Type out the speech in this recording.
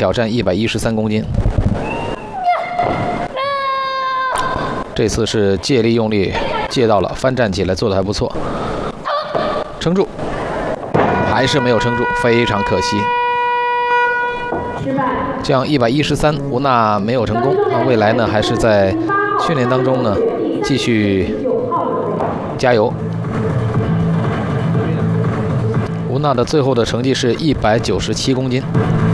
挑战113公斤。这次是借力用力，借到了，翻站起来做得还不错，撑住，还是没有撑住，非常可惜。这样113，吴娜没有成功。那未来呢，还是在训练当中呢，继续加油。吴娜的最后的成绩是197公斤。